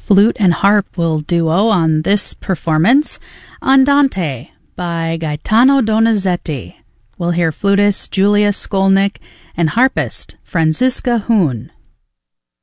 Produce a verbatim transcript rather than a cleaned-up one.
Flute and harp will duo on this performance, Andante by Gaetano Donizetti. We'll hear flutist Julia Skolnick and harpist Franziska Huhn.